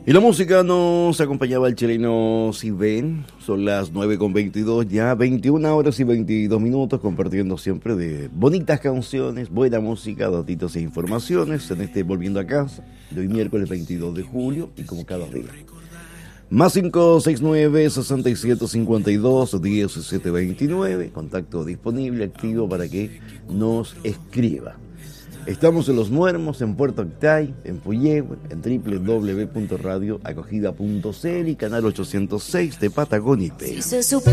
Y la música nos acompañaba el chileno Siben. Son las 9:22 ya, 21 horas y 22 minutos, compartiendo siempre de bonitas canciones, buena música, datitos e informaciones en este Volviendo a Casa de hoy miércoles 22 de julio y como cada día. Más 569-6752-1729, contacto disponible, activo para que nos escriba. Estamos en Los Muermos, en Puerto Octay, en Puyehue, en www.radioacogida.cl y canal 806 de Patagonia IP.